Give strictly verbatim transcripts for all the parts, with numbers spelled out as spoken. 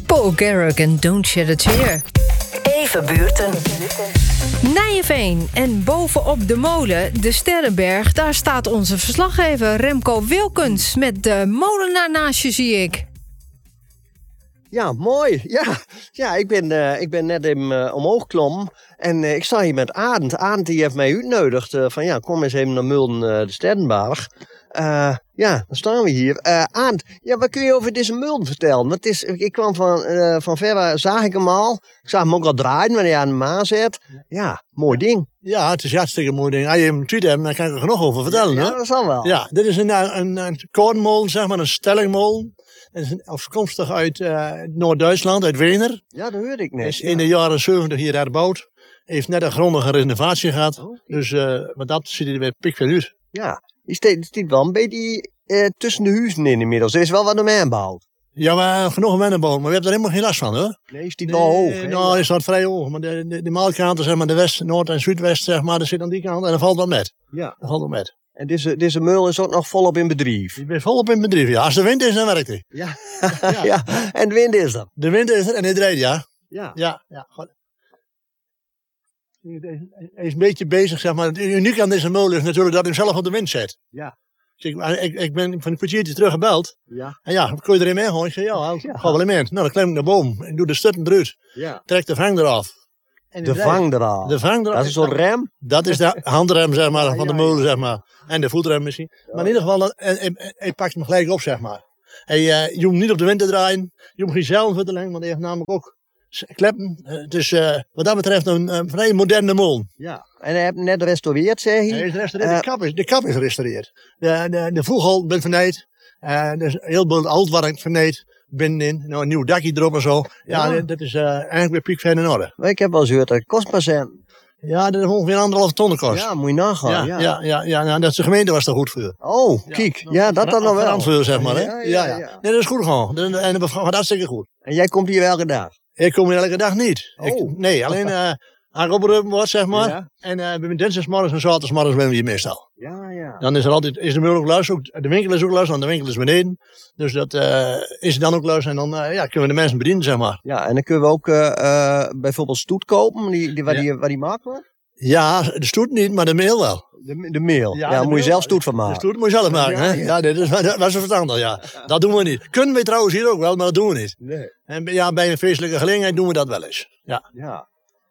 Paul Garrick en Don't Shed a Tear. Even buurten. Nijeveen en bovenop de molen, de Sterrenberg... daar staat onze verslaggever Remco Wilkens... met de molenaar naast je, zie ik. Ja, mooi. Ja, ja ik, ben, uh, ik ben net even uh, omhoog geklommen. En uh, ik sta hier met Arend. Arend die heeft mij uitgenodigd. Uh, van ja, kom eens even naar Mulden, uh, de Sterrenberg. Uh, ja, dan staan we hier. Uh, Arend, ja, wat kun je over deze Mulden vertellen? Want het is, ik kwam van, uh, van ver, zag ik hem al. Ik zag hem ook al draaien wanneer hij aan de maan zit. Ja, mooi ding. Ja, het is een hartstikke mooi ding. Als je hem tweet hebt, dan kan ik er genoeg over vertellen. Ja, hè? dat zal wel. Ja, dit is een, een, een korenmolen, zeg maar, een stellingmolen. Het is afkomstig uit uh, Noord-Duitsland, uit Wener. Ja, dat hoorde ik net. Is ja. in de jaren zeventig hier herbouwd. Heeft net een grondige renovatie gehad. Oh. Dus uh, wat dat ziet er weer pikveel uit. Ja, die staat wel een beetje uh, tussen de huizen in inmiddels. Er is wel wat omheen gebouwd. Ja, we hebben genoeg wennenboom, maar we hebben er helemaal geen last van, hoor. Nee, is die wel hoog? Hè? Nou, die staat vrij hoog. Maar de, de, de maalkanten, zeg maar, de west, noord en zuidwest, zeg maar, dat zit aan die kant en dat valt wel met. Ja. Dat valt wel met. En deze, deze meul is ook nog volop in bedrijf. Die ben volop in bedrijf, ja. Als de wind is, dan werkt hij. Ja. ja. ja. En de wind is er. De wind is er en hij draait, ja. Ja. Ja, ja. Goed. Hij is een beetje bezig, zeg maar. Het unieke aan deze molen is natuurlijk dat hij hem zelf op de wind zet. Ja. Dus ik, ik, ik ben van een kwartiertje terug gebeld. Ja. En ja, kun je erin mee gooien? Ik zei, ja, Ja. ga wel in mee. Nou, dan klim ik naar de boom. Ik doe de stutten eruit. Ja. Trek de vang eraf. En De vang eraf. De vang eraf. Dat is een soort rem. Dat is de handrem, zeg maar, Ja, van de ja, molen, ja. zeg maar. En de voetrem misschien. Maar in ieder geval, dat- hij, hij, hij pakt hem gelijk op, zeg maar. Hij, uh, je hoeft hem niet op de wind te draaien. Je hoeft geen zeilen voor te leggen, want hij heeft namelijk ook s- kleppen. Uh, het is uh, wat dat betreft een, een vrij moderne molen. Ja. En hij heeft hem net gerestaureerd, zeg je? Hij is gerestaureerd. Eh, de, kap is, de kap is gerestaureerd. De, de, de voeghal bent vernaaid. Uh, er is heel veel oudwerk vernaaid. Binnenin. Nou, een nieuw dakje erop en zo. Ja, Ja. dit, dit is uh, eigenlijk weer piekfijn in orde. Maar ik heb wel eens gehoord dat het kostbaar zijn. Ja, dat is ongeveer anderhalf ton kost. Ja, moet je nagaan. ja, Ja, ja, ja, ja, nou, dat is de gemeente was er goed voor. Oh, kijk. Ja, dat dan nog wel. Verantwoord, zeg maar, hè? Ja, Ja, ja, ja. ja. Nee, dat is goed gewoon. En en dat gaat hartstikke goed. En jij komt hier elke dag? Ik kom hier elke dag niet. Oh. Ik, nee, alleen uh, aan opgeroepen wordt, zeg maar. Ja. En uh, bij dinsdagsmorgens en zaterdagsmorgens ben we hier meestal. Ja, ja. Dan is er altijd, is de muur ook luis, ook, de winkel is ook luis, want de winkel is beneden. Dus dat uh, is dan ook luis en dan uh, ja, kunnen we de mensen bedienen, zeg maar. Ja, en dan kunnen we ook uh, uh, bijvoorbeeld stoet kopen, die, die, waar, Ja. die, waar die makkelijk? Ja, de stoet niet, maar de meel wel. De, de meel. Ja, Ja, daar de moet je meel- zelf stoet van De maken. stoet moet je zelf maken, Ja, hè? ja. Ja, nee, dat, is, dat was verstandig, ja. Dat doen we niet. Kunnen we trouwens hier ook wel, maar dat doen we niet. Nee. En bij- ja, bij een feestelijke gelegenheid doen we dat wel eens. Ja. Ja.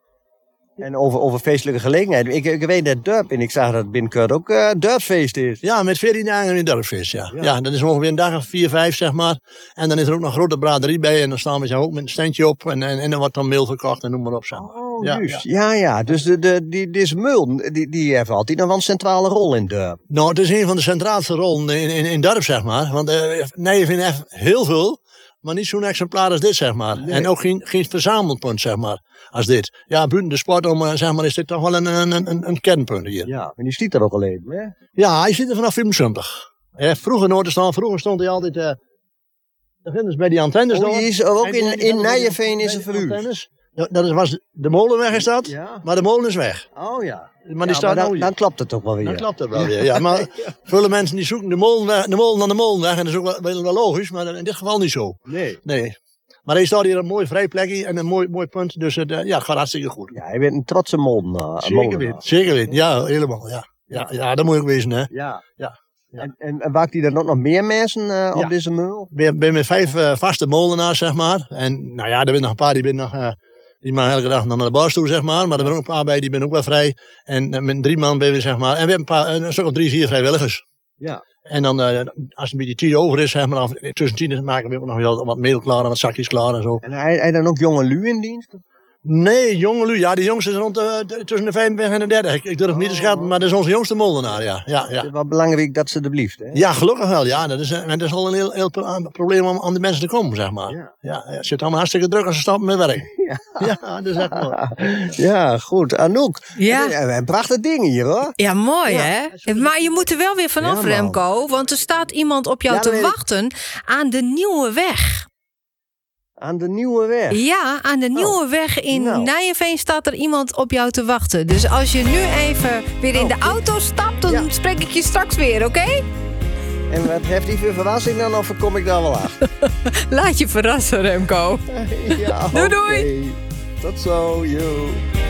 En over, over feestelijke gelegenheden. Ik, ik weet dat Durp, en ik zag dat binnenkort ook uh, Durpfeest is. Ja, met veertien dagen in het dorpsfeest, ja. Ja. ja. dat is ongeveer een dag of vier, vijf, zeg maar. En dan is er ook nog een grote braderie bij. En dan staan we zo ook met een standje op. En, en, en dan wordt dan meel verkocht en noem maar op. Zeg maar. Oh, Ja, juist. Ja, ja. Dus de, de, die, deze mul, die, die heeft altijd nog wel een centrale rol in Durp. Nou, het is een van de centraalste rollen in, in, in dorp, zeg maar. Want uh, Nijeveen heeft heel veel. Maar niet zo'n exemplaar als dit, zeg maar. Nee. En ook geen, geen verzamelpunt, zeg maar. Als dit. Ja, buiten de sport om, uh, zeg maar, is dit toch wel een, een, een, een kernpunt hier. Ja. En die stiet er ook alleen. Hè? Ja, hij zit er vanaf vijfenzeventig. Hij heeft vroeger nooit staan. Vroeger stond hij altijd. Uh, dus bij die antennes. Oh, door. die is ook En in, die- in die- Nijeveen is bij er die verhuurd. antennes. Ja, dat is, was de molenweg is dat. Ja. Maar de molen is weg. Oh ja. Maar Ja, die staat dan, nou dan klopt het toch wel weer. Dan klopt dat wel weer. Ja, maar veel mensen die zoeken de molen, de molen aan de molenweg. En dat is ook wel, wel, wel logisch. Maar in dit geval niet zo. Nee. Nee. Maar hij staat hier een mooi vrij plekje en een mooi, mooi punt. Dus het, uh, ja, het gaat hartstikke goed. Ja, je bent een trotse molenaar. Zeker molenaar. weten. Zeker weten. Ja, helemaal. Ja, ja, ja dat moet ik wezen, hè. Ja. Ja, ja. En, en, en waakt hij dan ook nog meer mensen uh, op Ja. deze mul? Ik ben, ben met vijf uh, vaste molenaars, zeg maar. En nou ja, er zijn nog een paar die ben nog... Uh, die maar elke dag naar de baas toe, zeg maar. Maar er zijn ook een paar bij, die ben ook wel vrij. En uh, met drie man ben we, zeg maar. En we hebben een paar, een stuk of drie, vier vrijwilligers. Ja. En dan, uh, als een beetje tijd over is, zeg maar, dan, tussen tien maken we ook nog wel wat meel klaar en wat zakjes klaar en zo. En hij, hij dan ook jonge lui in dienst? Nee, jonge lui, ja, die jongste is rond de, de- tussen de vijfenveertig en de dertig. Ik, ik durf het niet te schatten, maar dat is onze jongste molenaar, ja. Ja, Het ja. is wel belangrijk dat ze er blieft, hè? Ja, gelukkig wel, ja. Dat is, uh, dat is al een heel, heel pro- probleem om aan de mensen te komen, zeg maar. Ja. Ja, ja, het zit allemaal hartstikke druk als ze stoppen met werk. Ja. Ja, dat is echt mooi. Ja, goed. Anouk. Ja. We hebben prachtige dingen hier, hoor. Ja, mooi Ja. hè? Maar je moet er wel weer vanaf, Ja, man. Remco. Want er staat iemand op jou Ja, dat te weet ik. wachten aan de Nieuwe Weg. Aan de nieuwe weg. Ja, aan de Nieuwe Weg in Nou. Nijeveen staat er iemand op jou te wachten. Dus als je nu even weer in Oh. de auto stapt, dan Ja. spreek ik je straks weer, oké? En wat heeft die voor verrassing dan, of kom ik daar wel achter? Laat je verrassen, Remco. Ja, Doei, doei. oké. Tot zo, joe.